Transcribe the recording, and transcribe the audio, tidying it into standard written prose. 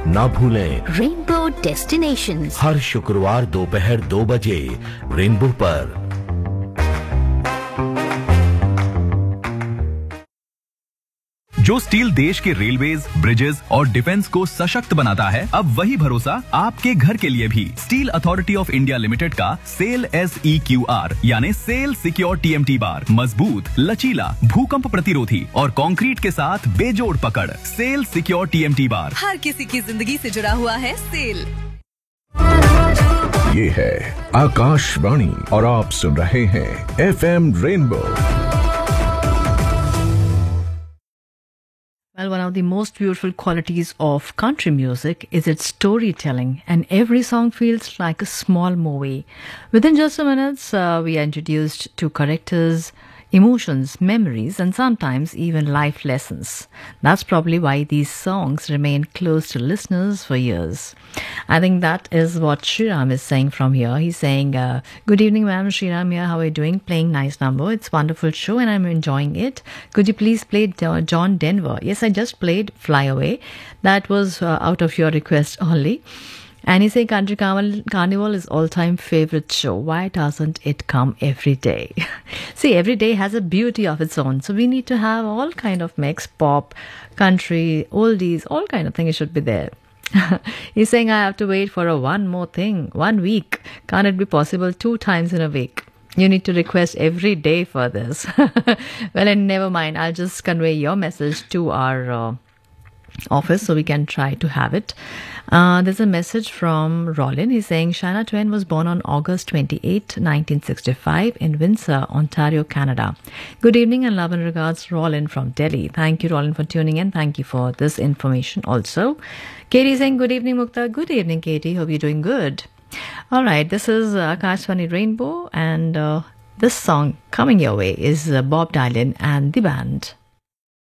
ना भूलें rainbow destinations हर शुक्रवार दोपहर 2 बजे रेनबो पर। जो स्टील देश के रेलवेज, ब्रिजेस और डिफेंस को सशक्त बनाता है, अब वही भरोसा आपके घर के लिए भी। Steel authority of India limited का सेल SEQR यानी सेल सिक्योर TMT बार मजबूत, लचीला, भूकंप प्रतिरोधी और कंक्रीट के साथ बेजोड़ पकड़। सेल सिक्योर TMT बार हर किसी की जिंदगी से जुड़ा हुआ है सेल। ये है आकाशवाणी और आप सुन रहे हैं FM rainbow. Well, one of the most beautiful qualities of country music is its storytelling, and every song feels like a small movie. Within just a minute, we are introduced to characters, emotions, memories, and sometimes even life lessons. That's probably why these songs remain close to listeners for years. I think that is what Shriram is saying from here. He's saying, good evening, ma'am. Shriram here. How are you doing? Playing nice number. It's a wonderful show and I'm enjoying it. Could you please play John Denver? Yes, I just played Fly Away. That was out of your request only. And he's saying Country Carnival is all-time favorite show. Why doesn't it come every day? See, every day has a beauty of its own. So we need to have all kind of mix, pop, country, oldies, all kind of things should be there. He's saying I have to wait for one more thing, 1 week. Can't it be possible 2 times in a week? You need to request every day for this. Well, and never mind. I'll just convey your message to our office so we can try to have it. There's a message from Rollin. He's saying Shana Twain was born on August 28, 1965 in Windsor, Ontario, Canada. Good evening and love and regards, Rollin from Delhi. Thank you, Rollin, for tuning in. Thank you for this information also. Katie saying good evening, Mukta. Good evening, Katie. Hope you're doing good. All right, this is Akashvani Rainbow, and this song coming your way is Bob Dylan and the band.